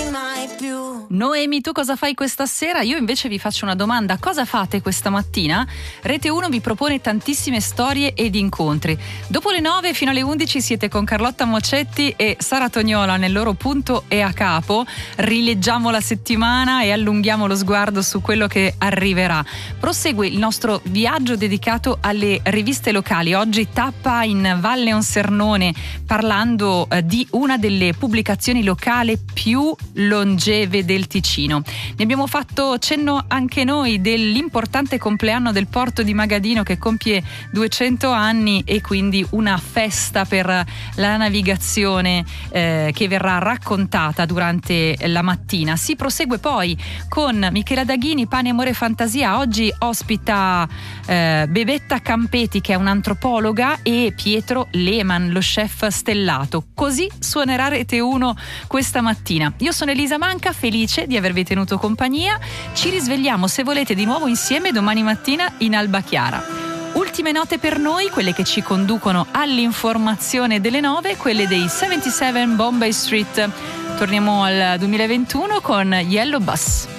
mai più. Noemi, tu cosa fai questa sera? Io invece vi faccio una domanda: cosa fate questa mattina? Rete 1 vi propone tantissime storie ed incontri. Dopo le 9 fino alle 11 siete con Carlotta Mocetti e Sara Tognola nel loro Punto e a capo. Rileggiamo la settimana e allunghiamo lo sguardo su quello che arriverà. Prosegue il nostro viaggio dedicato alle riviste locali. Oggi tappa in Valle Onsernone, parlando di una delle pubblicazioni locali più longeve del Ticino. Ne abbiamo fatto cenno anche noi dell'importante compleanno del porto di Magadino, che compie 200 anni, e quindi una festa per la navigazione che verrà raccontata durante la mattina. Si prosegue poi con Michela Daghini, Pane, Amore e Fantasia. Oggi ospita Bebetta Campeti, che è un'antropologa, e Pietro Lehmann, lo chef stellato. Così suonerà Rete 1 questa mattina. Io sono Elisa Manca, felice di avervi tenuto compagnia. Ci risvegliamo, se volete, di nuovo insieme domani mattina in alba chiara. Ultime note per noi, quelle che ci conducono all'informazione delle 9, quelle dei 77 Bombay Street. Torniamo al 2021 con Yellow Bus.